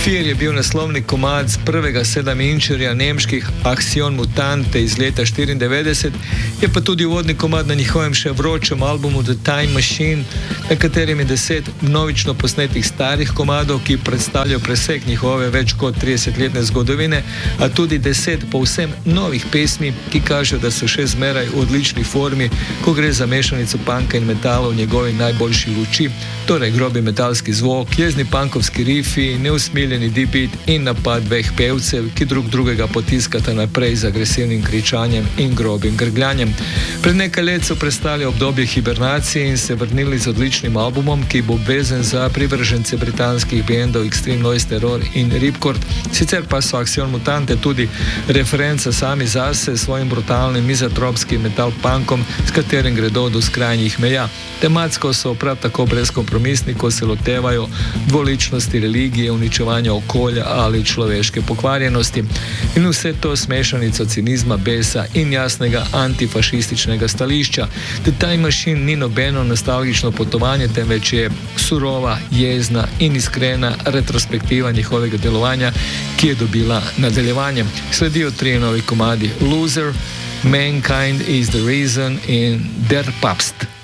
Fear je bil naslovni komad z prvega 7-inčerja nemških Action Mutante iz leta 1994, je pa tudi uvodni komad na njihovem še vročem albumu The Time Machine, na katerem je 10 množično posnetih starih komadov, ki predstavljajo presek njihove več kot 30-letne zgodovine, a tudi 10 povsem novih pesmi, ki kažejo, da so še zmeraj v odlični formi, ko gre za mešanico punka in metala v njegovi najboljši luči, torej grobi metalski zvok, jezni punkovski rifi, neusmiljeni deep beat in napad dveh pevcev, ki drug drugega potiskata naprej z agresivnim kričanjem in grobim grgljanjem. Pred nekaj let so prestali obdobje hibernacije in se vrnili z odličnim albumom, ki bo obvezen za privržence britanskih bendov Extreme Noise Terror in Ripcord. Sicer pa so Action Mutante tudi referenca sami zase s svojim brutalnim mizantropskim metal punkom, s katerim gredo do skrajnih meja. Tematsko so prav tako brezkompromisni, ko se lotevajo dvoličnosti, religije, uničevanja okolja ali človeške pokvarjenosti. In vse to smešanico cinizma, besa in jasnega antifašističnega stališča. The Time Machine ni nobeno nostalgično potovanje, temveč je surova, jezna in iskrena retrospektiva njihovega delovanja, ki je dobila nadaljevanje. Sledijo 3 novi komadi: Loser, Mankind is the Reason in Der Papst.